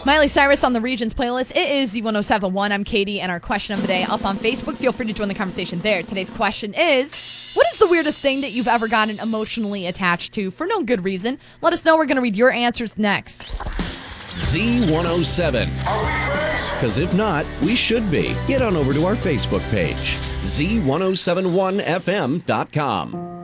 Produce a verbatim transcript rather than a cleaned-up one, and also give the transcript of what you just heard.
Miley Cyrus on the Regions playlist. It is Z one oh seven point one. I'm Katie, and our question of the day up on Facebook. Feel free to join the conversation there. Today's question is, what is the weirdest thing that you've ever gotten emotionally attached to for no good reason? Let us know. We're going to read your answers next. Z one oh seven. Are we friends? Because if not, we should be. Get on over to our Facebook page, Z one oh seven one F M dot com.